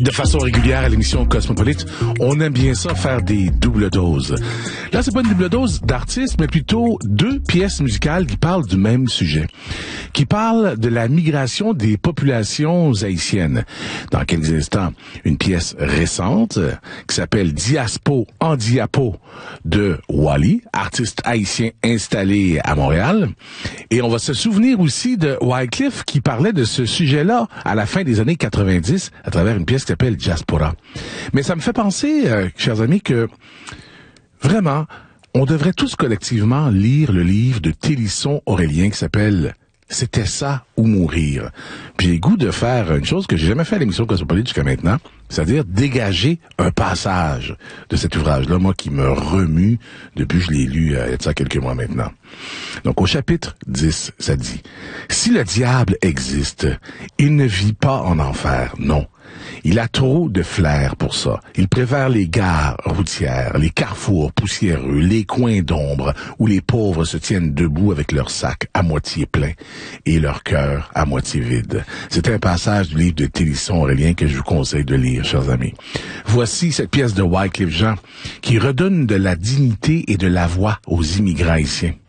De façon régulière à l'émission Cosmopolite, on aime bien ça faire des doubles doses. Là, c'est pas une double dose d'artistes, mais plutôt deux pièces musicales qui parlent du même sujet, qui parlent de la migration des populations haïtiennes. Dans quelques instants, une pièce récente qui s'appelle Diaspo en Diapo de Wally, artiste haïtien installé à Montréal. Et on va se souvenir aussi de Wyclef qui parlait de ce sujet-là à la fin des années 90 à travers une pièce qui s'appelle Diaspora. Mais ça me fait penser, chers amis, que vraiment, on devrait tous collectivement lire le livre de Télisson Aurélien qui s'appelle « C'était ça ou mourir ». Puis j'ai goût de faire une chose que j'ai jamais fait à l'émission Cosmopolite jusqu'à maintenant, c'est-à-dire dégager un passage de cet ouvrage-là, moi qui me remue depuis que je l'ai lu il y a de ça quelques mois maintenant. Donc au chapitre 10, ça dit « Si le diable existe, il ne vit pas en enfer, non. Il a trop de flair pour ça. Il préfère les gares routières, les carrefours poussiéreux, les coins d'ombre où les pauvres se tiennent debout avec leur sac à moitié plein et leur cœur à moitié vide. » C'est un passage du livre de Télisson Aurélien que je vous conseille de lire, chers amis. Voici cette pièce de Wyclef Jean qui redonne de la dignité et de la voix aux immigrants haïtiens.